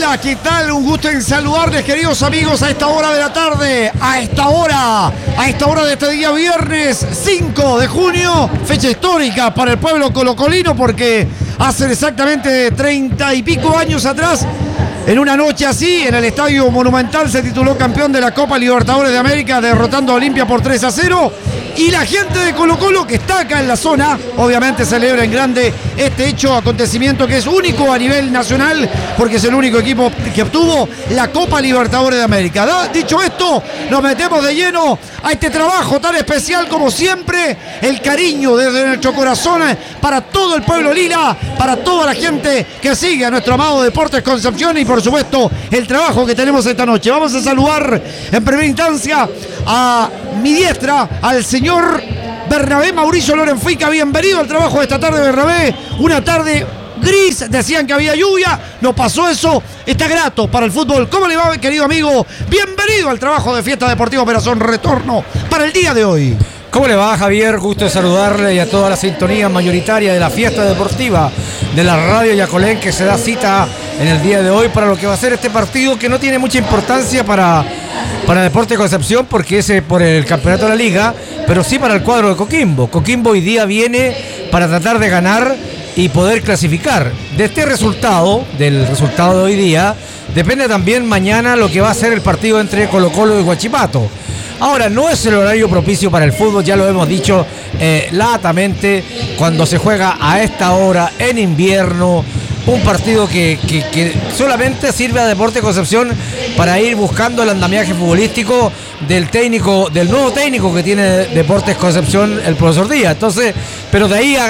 Hola, ¿qué tal? Un gusto en saludarles, queridos amigos, a esta hora de la tarde, a esta hora de este día viernes 5 de junio, fecha histórica para el pueblo colocolino porque hace exactamente 30 y pico años atrás, en una noche así, en el Estadio Monumental se tituló campeón de la Copa Libertadores de América, derrotando a Olimpia por 3-0. Y la gente de Colo-Colo, que está acá en la zona, obviamente celebra en grande este hecho, acontecimiento que es único a nivel nacional, porque es el único equipo que obtuvo la Copa Libertadores de América. Dicho esto, nos metemos de lleno a este trabajo tan especial como siempre. El cariño desde nuestro corazón para todo el pueblo lila, para toda la gente que sigue a nuestro amado Deportes Concepción y por supuesto el trabajo que tenemos esta noche. Vamos a saludar en primera instancia a mi diestra, al señor Bernabé Mauricio Lorenfica. Bienvenido al trabajo de esta tarde, Bernabé. Una tarde gris, decían que había lluvia, no pasó eso, está grato para el fútbol. ¿Cómo le va, querido amigo? Bienvenido al trabajo de Fiesta Deportiva Operación Retorno para el día de hoy. ¿Cómo le va, Javier? Gusto de saludarle y a toda la sintonía mayoritaria de la Fiesta Deportiva de la Radio Yacolén, que se da cita en el día de hoy para lo que va a ser este partido, que no tiene mucha importancia para Deportes Concepción porque es por el campeonato de la liga, pero sí para el cuadro de Coquimbo. Coquimbo hoy día viene para tratar de ganar y poder clasificar. De este resultado, del resultado de hoy día, depende también mañana lo que va a ser el partido entre Colo-Colo y Huachipato. Ahora, no es el horario propicio para el fútbol, ya lo hemos dicho latamente, cuando se juega a esta hora, en invierno, un partido que solamente sirve a Deportes Concepción para ir buscando el andamiaje futbolístico del nuevo técnico que tiene Deportes Concepción, el profesor Díaz. Entonces, pero de ahí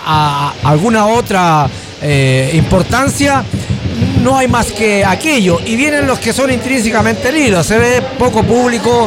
a alguna otra importancia, no hay más que aquello. Y vienen los que son intrínsecamente lilos, se ve poco público,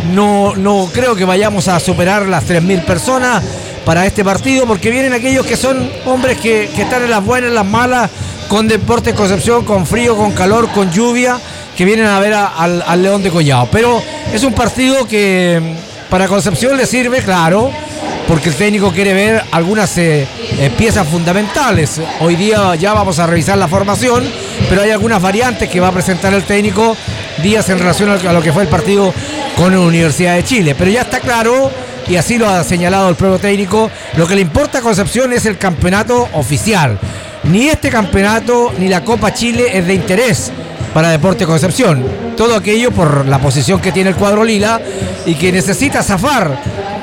no creo que vayamos a superar las 3.000 personas para este partido, porque vienen aquellos que son hombres que están en las buenas, en las malas, con Deportes Concepción, con frío, con calor, con lluvia, que vienen a ver al León de Collao. Pero es un partido que para Concepción le sirve, claro, porque el técnico quiere ver algunas piezas fundamentales. Hoy día ya vamos a revisar la formación, pero hay algunas variantes que va a presentar el técnico Díaz en relación a lo que fue el partido con la Universidad de Chile. Pero ya está claro, y así lo ha señalado el propio técnico, lo que le importa a Concepción es el campeonato oficial. Ni este campeonato ni la Copa Chile es de interés para Deportes Concepción. Todo aquello por la posición que tiene el cuadro lila y que necesita zafar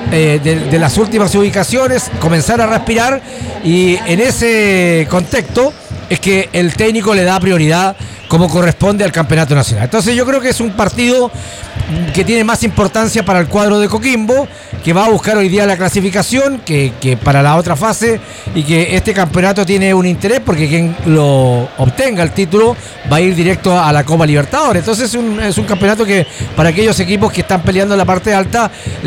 de las últimas ubicaciones, comenzar a respirar, y en ese contexto es que el técnico le da prioridad como corresponde al campeonato nacional. Entonces yo creo que es un partido que tiene más importancia para el cuadro de Coquimbo, que va a buscar hoy día la clasificación que para la otra fase, y que este campeonato tiene un interés porque quien lo obtenga el título va a ir directo a la Copa Libertadores. Entonces es un campeonato que para aquellos equipos que están peleando en la parte alta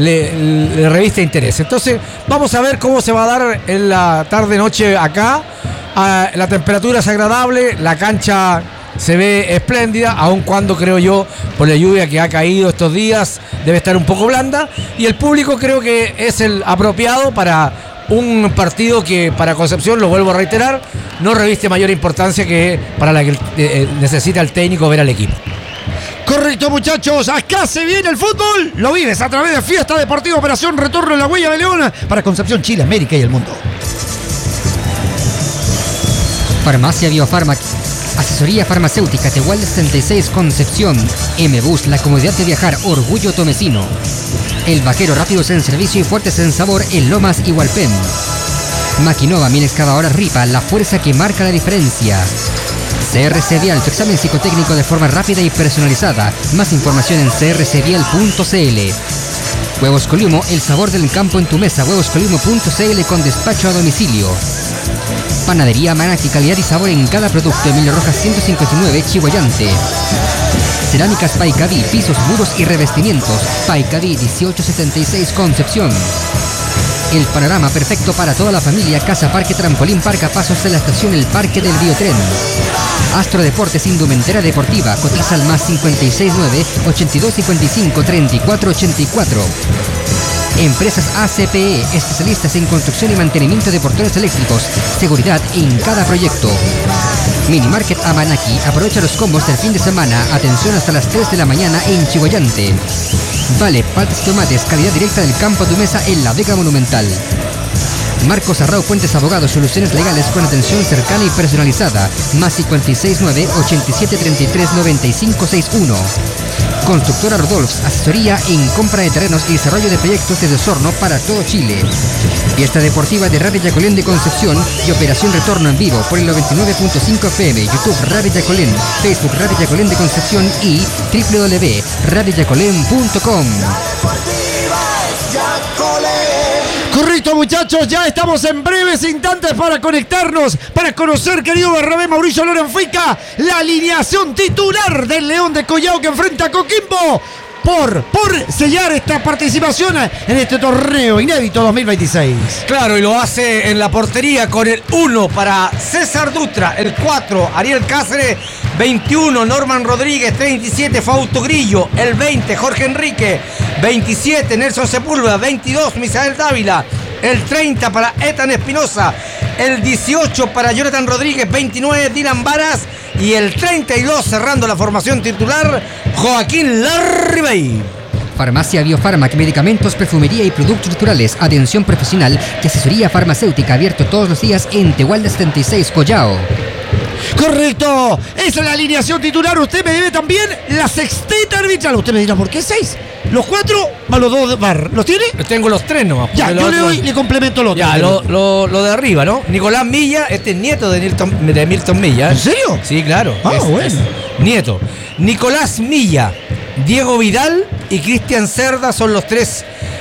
le reviste interés. Entonces vamos a ver cómo se va a dar en la tarde-noche acá. La temperatura es agradable, la cancha se ve espléndida, aun cuando creo yo, por la lluvia que ha caído estos días, debe estar un poco blanda, y el público creo que es el apropiado para un partido que para Concepción, lo vuelvo a reiterar, no reviste mayor importancia que para la que necesita el técnico ver al equipo. Correcto, muchachos, acá se viene el fútbol, lo vives a través de Fiesta Deportiva Operación Retorno en la Huella de León para Concepción, Chile, América y el mundo. Farmacia Biofarmac, asesoría farmacéutica Tehual 76 Concepción, M-Bus, la comodidad de viajar, orgullo tomecino. El Vaquero, rápidos en servicio y fuertes en sabor en Lomas y Hualpén. Maquinova, mil excavadoras Ripa, la fuerza que marca la diferencia. CRC Vial, tu examen psicotécnico de forma rápida y personalizada. Más información en crcvial.cl. Huevos Coliumo, el sabor del campo en tu mesa. Huevoscoliumo.cl con despacho a domicilio. Panadería Manaki, calidad y sabor en cada producto. Emilio Rojas 159, Chihuayante. Cerámicas Paicaví, pisos, muros y revestimientos. Paicaví 1876 Concepción. El panorama perfecto para toda la familia. Casa Parque Trampolín Parca Pasos de la estación El Parque del Biotren. Astro Deportes, indumentaria deportiva. Cotiza al más 569-8255-3484. Empresas ACPE, especialistas en construcción y mantenimiento de portones eléctricos. Seguridad en cada proyecto. Minimarket Amanaki, aprovecha los combos del fin de semana. Atención hasta las 3 de la mañana en Chihuayante. Vale, paltas y tomates, calidad directa del campo a tu mesa en la Vega Monumental. Marcos Arrau Fuentes Abogados, soluciones legales con atención cercana y personalizada. Más 569-8733-9561. Constructora Rodolfs, asesoría en compra de terrenos y desarrollo de proyectos desde Osorno para todo Chile. Fiesta deportiva de Radio Yacolén de Concepción y operación retorno en vivo por el 99.5 FM, YouTube Radio Yacolén, Facebook Radio Yacolén de Concepción y www.radioyacolén.com. Correcto, muchachos, ya estamos en breves instantes para conectarnos, para conocer, querido Bernabé Mauricio Lorenfica, la alineación titular del León de Collao que enfrenta a Coquimbo por sellar esta participación en este torneo inédito 2026. Claro, y lo hace en la portería con el 1 para César Dutra, el 4 Ariel Cáceres, 21 Norman Rodríguez, 37 Fausto Grillo, el 20 Jorge Enrique, 27 Nelson Sepúlveda, 22 Misael Dávila, el 30 para Ethan Espinosa, el 18 para Jonathan Rodríguez, 29 Dylan Varas y el 32 cerrando la formación titular Joaquín Larribey. Farmacia Biofarmac, medicamentos, perfumería y productos naturales, atención profesional y asesoría farmacéutica, abierto todos los días en Tehualde 76, Collao. Correcto, esa es la alineación titular. Usted me debe también la sexteta arbitral. Usted me dirá, ¿por qué 6? Los 4 más los 2 de bar. ¿Los tiene? Tengo los 3 nomás. Ya, yo le complemento los otro. Ya, lo de arriba, ¿no? Nicolás Milla, este es nieto de Milton Milla. ¿En serio? Sí, claro. Bueno. Es nieto. Nicolás Milla, Diego Vidal y Cristian Cerda son los 3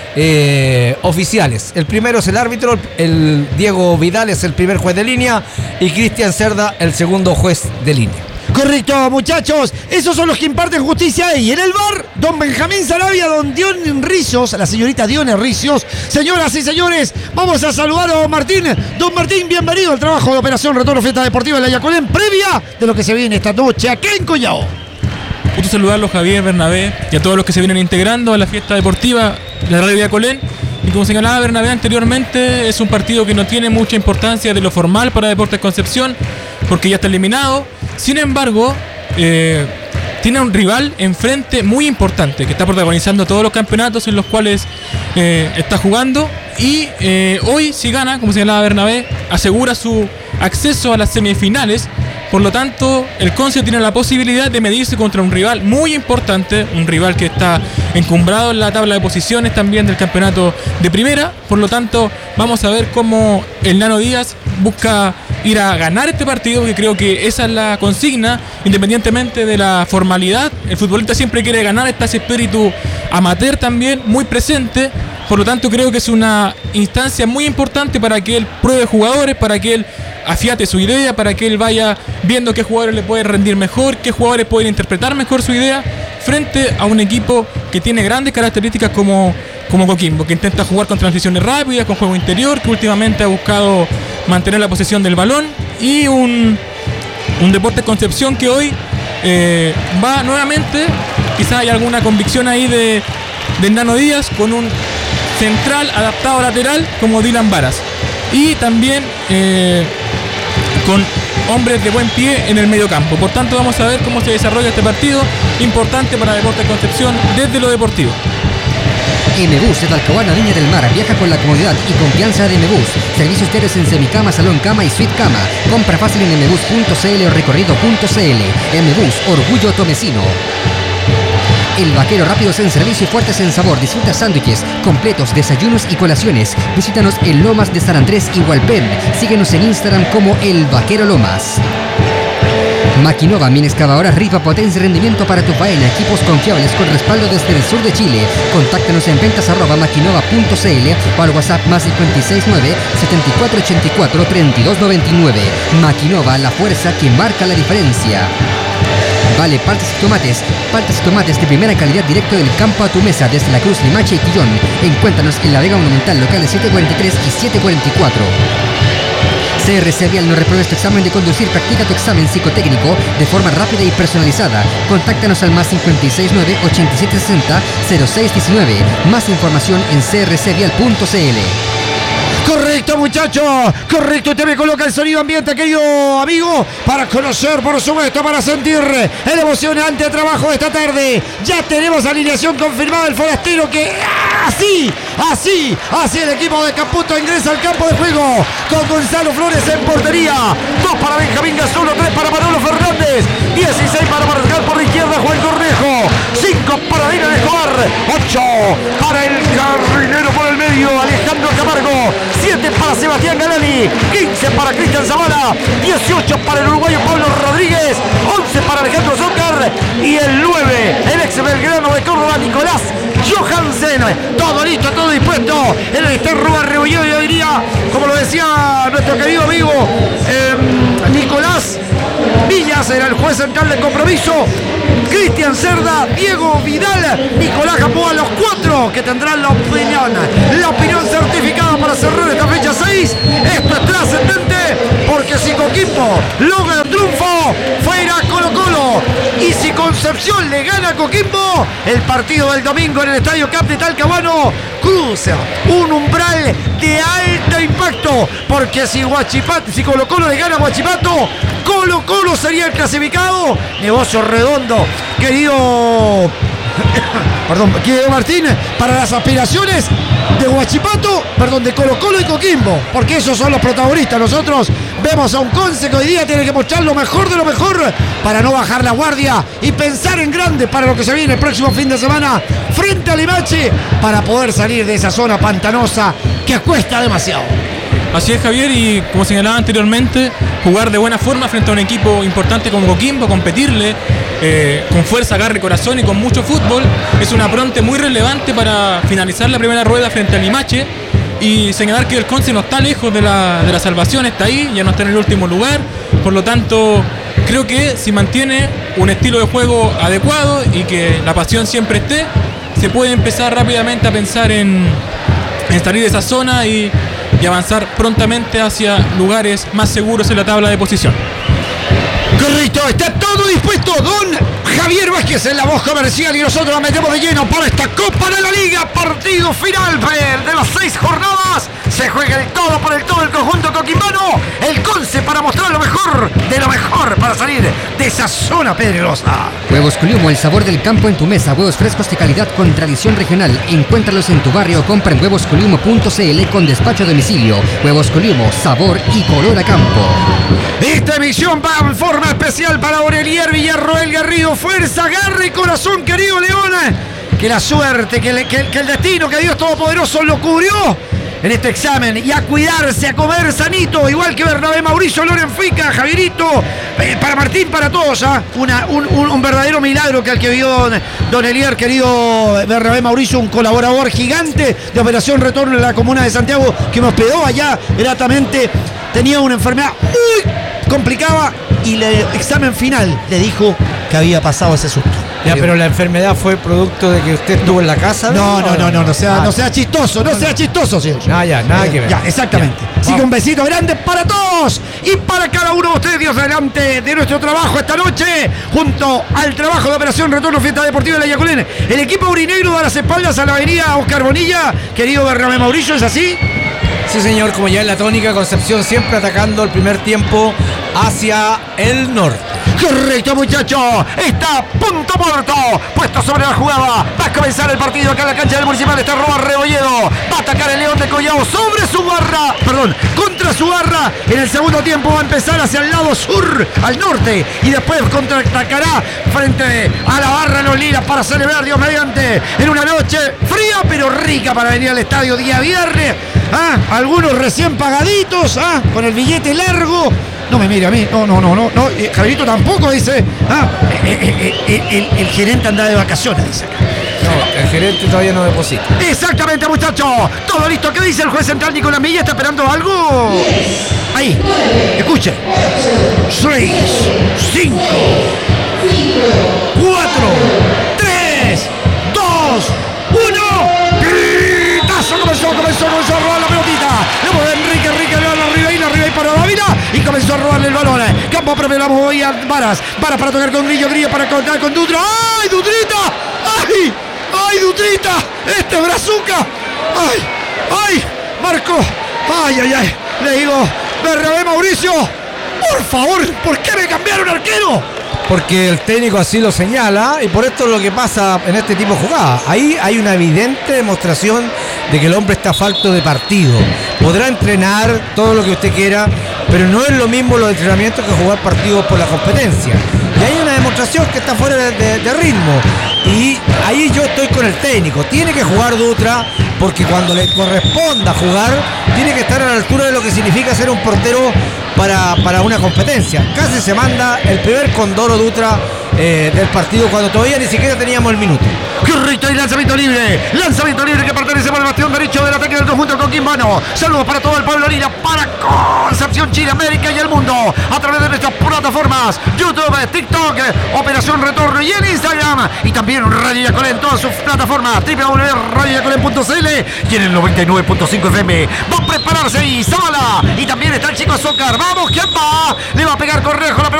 oficiales. El primero es el árbitro, el Diego Vidal es el primer juez de línea y Cristian Cerda el segundo juez de línea. Correcto, muchachos, esos son los que imparten justicia y en el bar, don Benjamín Sarabia, don Dion Rizos, la señorita Dione Rizos. Señoras y señores, vamos a saludar a don Martín. Don Martín, bienvenido al trabajo de Operación Retorno Fiesta Deportiva de la Yacolén, previa de lo que se viene esta noche aquí en Collao. Gusto saludarlos, Javier, Bernabé y a todos los que se vienen integrando a la fiesta deportiva de la Radio Yacolén. Y como señalaba Bernabé anteriormente, es un partido que no tiene mucha importancia de lo formal para Deportes Concepción, porque ya está eliminado. Sin embargo, tiene un rival enfrente muy importante, que está protagonizando todos los campeonatos en los cuales está jugando. Y hoy, si gana, como señalaba Bernabé, asegura su acceso a las semifinales. Por lo tanto, el Conce tiene la posibilidad de medirse contra un rival muy importante, un rival que está encumbrado en la tabla de posiciones también del campeonato de primera. Por lo tanto, vamos a ver cómo el Nano Díaz busca ir a ganar este partido, que creo que esa es la consigna, independientemente de la formalidad. El futbolista siempre quiere ganar, está ese espíritu amateur también muy presente. Por lo tanto, creo que es una instancia muy importante para que él pruebe jugadores, para que él afiate su idea, para que él vaya viendo qué jugadores le pueden rendir mejor, qué jugadores pueden interpretar mejor su idea frente a un equipo que tiene grandes características como Coquimbo, que intenta jugar con transiciones rápidas, con juego interior, que últimamente ha buscado mantener la posesión del balón, y un Deportes Concepción que hoy va nuevamente, quizás hay alguna convicción ahí de Nano Díaz, con un central adaptado lateral como Dylan Varas, y también con hombres de buen pie en el medio campo. Por tanto, vamos a ver cómo se desarrolla este partido importante para Deportes Concepción desde lo deportivo. M-Bus de Talcahuano, Viña del Mar. Viaja con la comodidad y confianza de M-Bus. Servicios ustedes en semicama, salón cama y suite cama. Compra fácil en mbus.cl o recorrido.cl. M-Bus, orgullo tomecino. El Vaquero, rápidos en servicio y fuertes en sabor. Disfruta sándwiches, completos, desayunos y colaciones. Visítanos en Lomas de San Andrés y Hualpén. Síguenos en Instagram como El Vaquero Lomas. Maquinova, mini excavadoras rifa, potencia y rendimiento para tu faena. Equipos confiables con respaldo desde el sur de Chile. Contáctanos en ventas@maquinova.cl o al WhatsApp +569 7484 3299. Maquinova, la fuerza que marca la diferencia. Vale, paltas y tomates de primera calidad directo del campo a tu mesa desde La Cruz, Limache y Quillón. Encuéntranos en la Vega Monumental, locales 743 y 744. CRC Vial, no repruebes tu examen de conducir, practica tu examen psicotécnico de forma rápida y personalizada. Contáctanos al +569 8760 0619. Más información en crcvial.cl. Correcto. Correcto, muchachos. Correcto, usted me coloca el sonido ambiente, querido amigo, para conocer, por supuesto, para sentir el emocionante trabajo de esta tarde. Ya tenemos alineación confirmada del forastero que así el equipo de Caputo ingresa al campo de juego con Gonzalo Flores en portería. 2 para Benjamín Gasulo, 3 para Manolo Fernández, 16 para marcar por la izquierda Juan Cornejo, 5 para Dina de Escobar, 8 para el carrilero por el medio Alejandro Camargo, 7 para Sebastián Galani, 15 para Cristian Zavala, 18 para el uruguayo Pablo Rodríguez, 11 para Alejandro Zócar y el 9, el ex belgrano de Córdoba, Nicolás Johansen. Todo listo, todo dispuesto en el Estadio Rubén Rebolledo, yo diría, como lo decía nuestro querido amigo Nicolás Villas, era el juez central del compromiso. Cristian Cerda, Diego Vidal, Nicolás Gamboa, los 4 que tendrán la opinión certificada para cerrar esta fecha 6. Esto es trascendente porque si Coquimbo logra el triunfo, fuera Colo-Colo, y si Concepción le gana a Coquimbo, el partido del domingo en el Estadio Camp de Talcahuano cruza un umbral de alto impacto, porque si Colo-Colo le gana a Huachipato, Colo-Colo sería el clasificado. Negocio redondo, querido Martín, para las aspiraciones de Huachipato, de Colo-Colo y Coquimbo, porque esos son los protagonistas. Nosotros vemos a un Conce que hoy día tiene que mostrar lo mejor de lo mejor para no bajar la guardia y pensar en grande para lo que se viene el próximo fin de semana frente a Limache, para poder salir de esa zona pantanosa que cuesta demasiado. Así es, Javier, y como señalaba anteriormente, jugar de buena forma frente a un equipo importante como Coquimbo, competirle con fuerza, agarre, corazón y con mucho fútbol, es una apronte muy relevante para finalizar la primera rueda frente a Limache. Y señalar que el Conce no está lejos de la salvación, está ahí, ya no está en el último lugar. Por lo tanto, creo que si mantiene un estilo de juego adecuado y que la pasión siempre esté, se puede empezar rápidamente a pensar en salir de esa zona y avanzar prontamente hacia lugares más seguros en la tabla de posición. Correcto, está todo dispuesto, don Javier Vázquez en la voz comercial, y nosotros nos metemos de lleno para esta Copa de la Liga, partido final de las 6 jornadas. Se juega el todo por el todo el conjunto coquimbano, el Conce para mostrar lo mejor de lo mejor para salir de esa zona peligrosa. Huevos Coliumo, el sabor del campo en tu mesa. Huevos frescos de calidad con tradición regional. Encuéntralos en tu barrio o compra en huevoscoliumo.cl con despacho a domicilio. Huevos Coliumo, sabor y color a campo. Esta emisión va en forma especial para Aurelier Villarroel Garrido. Fuerza, garra y corazón, querido León. Que la suerte, que el destino, que Dios Todopoderoso lo cubrió en este examen, y a cuidarse, a comer sanito, igual que Bernabé Mauricio, Loren Fica, Javierito, para Martín, para todos, ¿ah? Un verdadero milagro que al que vio don Elier, querido Bernabé Mauricio, un colaborador gigante de Operación Retorno en la comuna de Santiago, que me hospedó allá gratamente. Tenía una enfermedad muy complicada y el examen final le dijo que había pasado ese susto. Ya, pero la enfermedad fue producto de que usted estuvo en la casa. No sea chistoso, señor. Nada que ver. Ya, exactamente. Ya, así que un besito grande para todos y para cada uno de ustedes, Dios delante de nuestro trabajo esta noche, junto al trabajo de Operación Retorno Fiesta Deportiva de la Yaculén. El equipo aurinegro da las espaldas a la avenida Oscar Bonilla, querido Bernabé Mauricio, ¿es así? Sí, señor, como ya es la tónica, Concepción siempre atacando el primer tiempo hacia el norte. Correcto, muchachos. Está punto muerto. Puesto sobre la jugada. Va a comenzar el partido acá en la cancha del Municipal. Está Roa Rebolledo. Va a atacar el León de Collao sobre su barra. Contra su barra. En el segundo tiempo va a empezar hacia el lado sur, al norte. Y después contraatacará frente a la barra de los Lilas para celebrar, Dios mediante, en una noche fría pero rica para venir al estadio día viernes. Algunos recién pagaditos, con el billete largo. No me mire a mí, no. Javierito tampoco, dice. El gerente anda de vacaciones, dice. No, el gerente todavía no deposita. Exactamente, muchachos. Todo listo. ¿Qué dice el juez central Nicolás Milla? ¿Está esperando algo? Ahí, escuche. 6, 5, 4, 3, 2, 1. ¡Pitazo! Comenzó a robar la pelotita. Luego de Enrique le va a Ribeiro para Dávila y comenzó a robarle el balón. Campo propio, la movía Varas para tocar con Grillo para contar con Dutra. ¡Ay, Dutrita! ¡Ay, Dutrita! ¡Este brazuca! ¡Ay! Marcó Ay, ay, ay. Le digo, Bernabé Mauricio, por favor, ¿por qué me cambiaron arquero? Porque el técnico así lo señala y por esto es lo que pasa en este tipo de jugadas. Ahí hay una evidente demostración de que el hombre está falto de partido. Podrá entrenar todo lo que usted quiera, pero no es lo mismo los entrenamientos que jugar partidos por la competencia. Y hay una demostración que está fuera de ritmo. Y ahí yo estoy con el técnico. Tiene que jugar Dutra, porque cuando le corresponda jugar, tiene que estar a la altura de lo que significa ser un portero para una competencia. Casi se manda el primer condoro Dutra del partido cuando todavía ni siquiera teníamos el minuto. Correcto, y lanzamiento libre que pertenece por el bastión derecho del ataque del conjunto coquimbano. Saludos para todo el pueblo Lira, para Concepción, Chile, América y el mundo, a través de nuestras plataformas YouTube, TikTok, Operación Retorno y en Instagram, y también Radio Yacolé en todas sus plataformas, www.radioyacolé.cl y en el 99.5 FM. Va a prepararse y Zabala, y también está el chico Azócar. Vamos, ¿quién va? Le va a pegar Correjo la pelota.